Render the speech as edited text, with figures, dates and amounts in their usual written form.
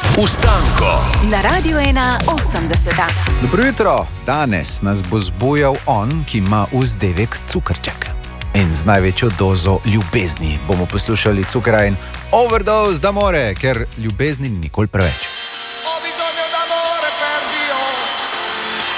Ustanko Na Radiu 1:80. Dobro jutro, danes nas bo zbujal on, ki ima vzdevek cukrček. In z največjo dozo ljubezni bomo poslušali Cukera in Overdose d'amore, ker ljubezni ni nikoli preveč.